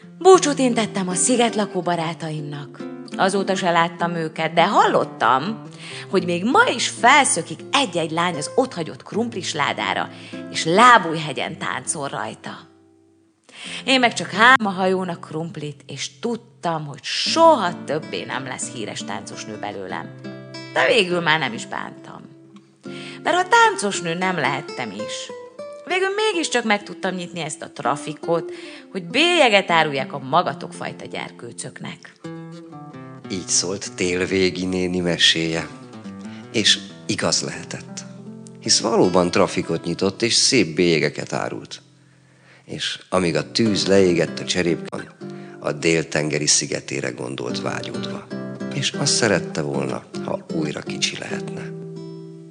Búcsút intettem a szigetlakó barátaimnak. Azóta se láttam őket, de hallottam, hogy még ma is felszökik egy-egy lány az otthagyott krumplis ládára, és Lábújhegyen táncol rajta. Én meg csak a hajónak krumplit, és tudtam, hogy soha többé nem lesz híres táncosnő belőlem. De végül már nem is bántam. Mert ha táncosnő nem lehettem is, végül mégiscsak meg tudtam nyitni ezt a trafikot, hogy bélyeget áruljak a magatok fajta gyerkőcöknek. Így szólt Télvégi néni meséje. És igaz lehetett. Hisz valóban trafikot nyitott, és szép bélyegeket árult. És amíg a tűz leégett a cserépkán, a déltengeri szigetére gondolt vágyódva. És azt szerette volna, ha újra kicsi lehetne.